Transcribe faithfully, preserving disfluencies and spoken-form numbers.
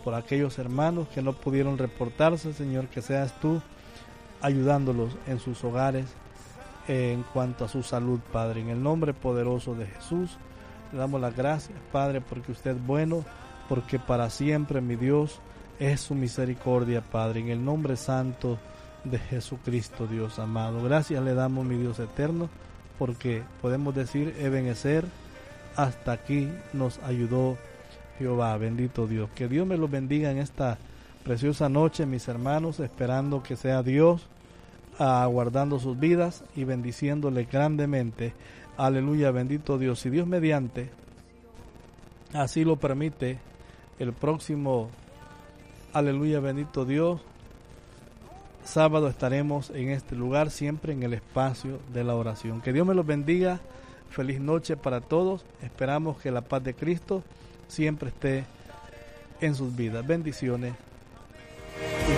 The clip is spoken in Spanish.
por aquellos hermanos que no pudieron reportarse, Señor, que seas tú ayudándolos en sus hogares eh, en cuanto a su salud, Padre. En el nombre poderoso de Jesús, le damos las gracias, Padre, porque usted es bueno, porque para siempre, mi Dios, es su misericordia, Padre. En el nombre santo de Jesucristo, Dios amado. Gracias le damos, mi Dios eterno, porque podemos decir, Ebenezer, hasta aquí nos ayudó Jehová. Bendito Dios. Que Dios me los bendiga en esta preciosa noche, mis hermanos, esperando que sea Dios aguardando sus vidas y bendiciéndole grandemente. Aleluya, bendito Dios. Si Dios mediante así lo permite, el próximo, aleluya, bendito Dios, sábado estaremos en este lugar, siempre en el espacio de la oración. Que Dios me los bendiga. Feliz noche para todos. Esperamos que la paz de Cristo siempre esté en sus vidas. Bendiciones.